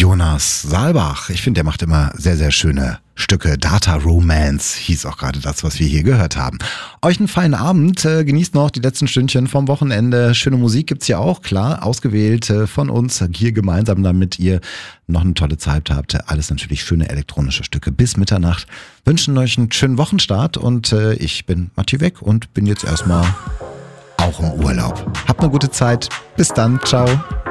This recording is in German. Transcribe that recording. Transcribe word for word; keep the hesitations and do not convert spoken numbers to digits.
Jonas Saalbach. Ich finde, der macht immer sehr, sehr schöne Stücke. Data Romance hieß auch gerade das, was wir hier gehört haben. Euch einen feinen Abend. Äh, genießt noch die letzten Stündchen vom Wochenende. Schöne Musik gibt's ja auch, klar. Ausgewählt äh, von uns hier gemeinsam, damit ihr noch eine tolle Zeit habt. Alles natürlich schöne elektronische Stücke bis Mitternacht. Wünschen euch einen schönen Wochenstart und äh, ich bin Matti Weck und bin jetzt erstmal auch im Urlaub. Habt eine gute Zeit. Bis dann. Ciao.